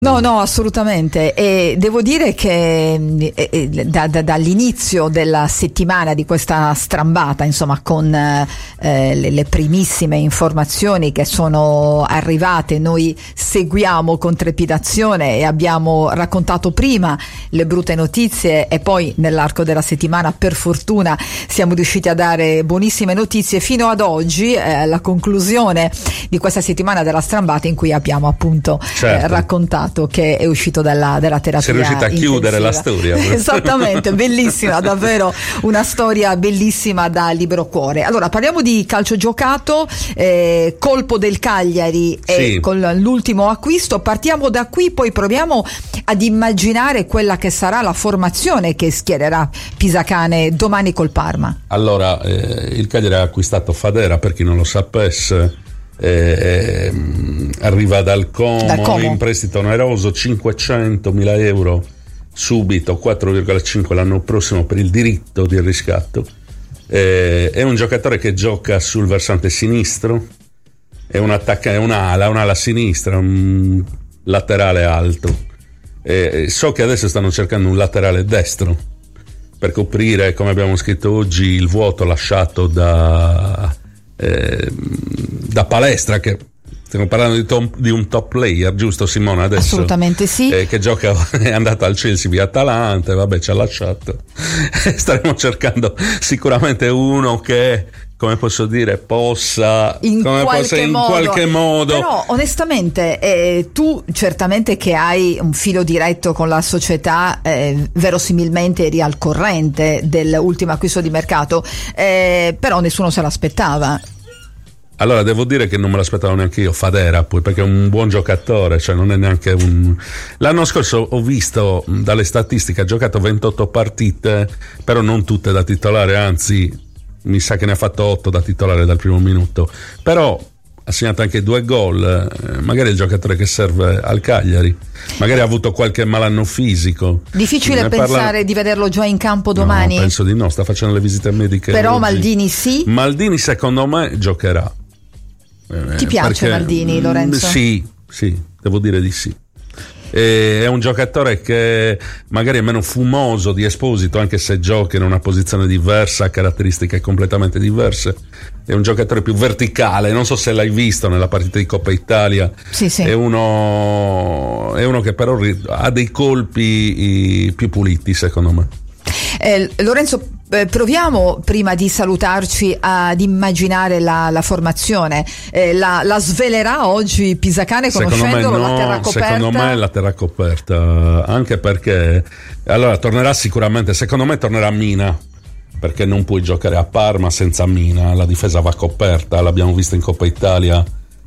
No, assolutamente. E devo dire che dall'inizio della settimana di questa strambata, insomma, con le primissime informazioni che sono arrivate, noi seguiamo con trepidazione e abbiamo raccontato prima le brutte notizie e poi nell'arco della settimana, per fortuna, siamo riusciti a dare buonissime notizie fino ad oggi, la conclusione di questa settimana della strambata, in cui abbiamo appunto raccontato che è uscito dalla terapia. Si è riuscita a chiudere la storia. Esattamente, bellissima, davvero una storia bellissima da libero cuore. Allora, parliamo di calcio giocato, colpo del Cagliari con l'ultimo acquisto. Partiamo da qui, poi proviamo ad immaginare quella che sarà la formazione che schiererà Pisacane domani col Parma. Allora, il Cagliari ha acquistato Fadera, per chi non lo sapesse. Arriva dal Como in prestito oneroso, 500.000 euro subito, 4,5 l'anno prossimo per il diritto di riscatto. È un giocatore che gioca sul versante sinistro, è un'ala sinistra, un laterale alto. So che adesso stanno cercando un laterale destro per coprire, come abbiamo scritto oggi, il vuoto lasciato da Palestra, che stiamo parlando di un top player, giusto Simona? Adesso, assolutamente sì, che gioca, è andato al Chelsea via Atalanta, vabbè, ci ha lasciato. Staremo cercando sicuramente uno che, come posso dire, possa in qualche modo. Però onestamente tu certamente che hai un filo diretto con la società, verosimilmente eri al corrente dell'ultimo acquisto di mercato, però nessuno se l'aspettava. Allora, devo dire che non me l'aspettavo neanche io, Fadera, poi, perché è un buon giocatore, cioè non è neanche un... L'anno scorso ho visto dalle statistiche, ha giocato 28 partite, però non tutte da titolare, anzi mi sa che ne ha fatto 8 da titolare dal primo minuto, però ha segnato anche 2 gol, magari è il giocatore che serve al Cagliari, magari ha avuto qualche malanno fisico. Difficile pensare di vederlo già in campo domani? No, penso di no, sta facendo le visite mediche però oggi. Maldini sì? Maldini secondo me giocherà. Ti piace Maldini, Lorenzo? Sì, devo dire di sì. È un giocatore che magari è meno fumoso di Esposito, anche se gioca in una posizione diversa, ha caratteristiche completamente diverse. È un giocatore più verticale, non so se l'hai visto nella partita di Coppa Italia. Sì. È uno che però ha dei colpi più puliti, secondo me. Lorenzo, proviamo prima di salutarci ad immaginare la formazione. La svelerà oggi Pisacane, conoscendolo, la terra coperta? Secondo me la terra coperta, anche perché allora tornerà sicuramente, secondo me tornerà Mina, perché non puoi giocare a Parma senza Mina, la difesa va coperta, l'abbiamo visto in Coppa Italia.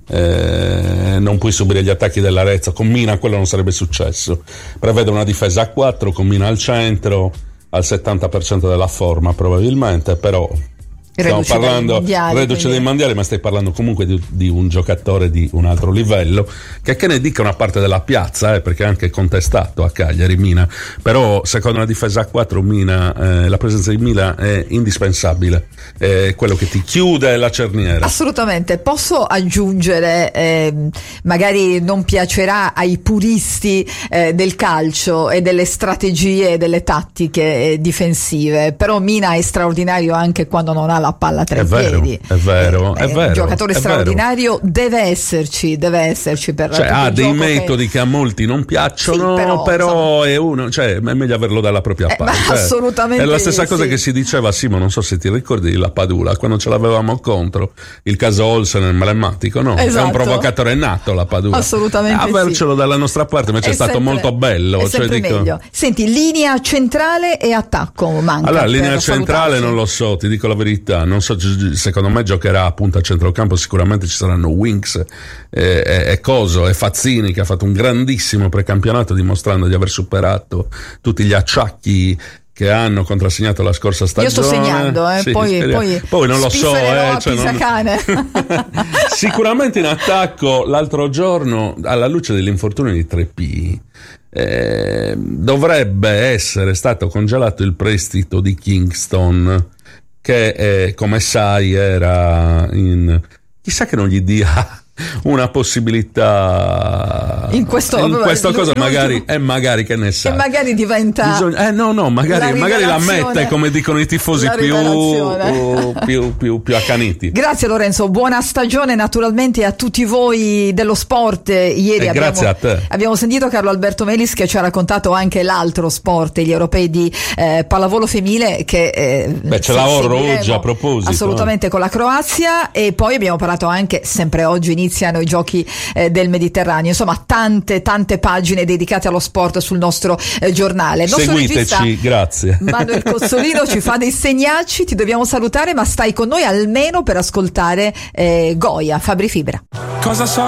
Non puoi subire gli attacchi dell'Arezzo, con Mina quello non sarebbe successo. Prevede una difesa a 4 con Mina al centro, al 70% della forma probabilmente, però stiamo parlando reduce dei mondiali, ma stai parlando comunque di un giocatore di un altro livello, che ne dica una parte della piazza, perché è anche contestato a Cagliari Mina, però secondo la difesa a 4 Mina, la presenza di Mina è indispensabile, è quello che ti chiude la cerniera. Assolutamente. Posso aggiungere, magari non piacerà ai puristi del calcio e delle strategie e delle tattiche difensive, però Mina è straordinario anche quando non ha la palla tra i piedi. È vero. Un giocatore straordinario, deve esserci per ha dei metodi che a molti non piacciono, sì, però è uno, cioè è meglio averlo dalla propria parte. Assolutamente. È la stessa cosa che si diceva, Simo, non so se ti ricordi la Padula, quando ce l'avevamo contro il caso Olsen nel malematico, no? Esatto. È un provocatore nato la Padula. Assolutamente. Avercelo dalla nostra parte invece è stato molto bello. È sempre meglio. Senti, linea centrale e attacco manca. Allora, linea centrale non lo so, ti dico la verità. Non so, secondo me giocherà appunto a centrocampo, sicuramente ci saranno Winks e Coso e Fazzini, che ha fatto un grandissimo precampionato dimostrando di aver superato tutti gli acciacchi che hanno contrassegnato la scorsa stagione. Io sto segnando, sì, poi non lo so, Pisacane. Sicuramente in attacco. L'altro giorno, alla luce dell'infortunio di 3P, dovrebbe essere stato congelato il prestito di Kingston, che come sai era in... Chissà che non gli dia una possibilità in questo cosa, magari che ne sa, e magari diventa magari la mette, come dicono i tifosi più accaniti. Grazie Lorenzo, buona stagione naturalmente a tutti voi dello sport. Ieri grazie a te. Abbiamo sentito Carlo Alberto Melis che ci ha raccontato anche l'altro sport, gli europei di pallavolo femminile, che ce lavoro oggi a proposito assolutamente con la Croazia, e poi abbiamo parlato anche, sempre oggi iniziano i giochi del Mediterraneo, insomma tante pagine dedicate allo sport sul nostro giornale. Seguiteci, grazie. Manuel Cozzolino ci fa dei segnacci, ti dobbiamo salutare, ma stai con noi almeno per ascoltare Goya, Fabri Fibra. Cosa so